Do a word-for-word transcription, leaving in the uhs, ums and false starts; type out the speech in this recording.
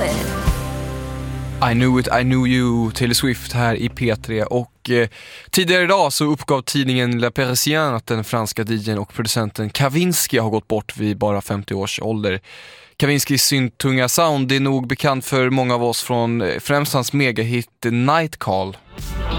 it. I knew it, I knew you, Taylor Swift här i P tre. Och eh, tidigare idag så uppgav tidningen Le Parisien att den franska D J:n och producenten Kavinsky har gått bort vid bara femtio års ålder. Kavinskys syntunga sound är nog bekant för många av oss från eh, främst hans megahit Night Call.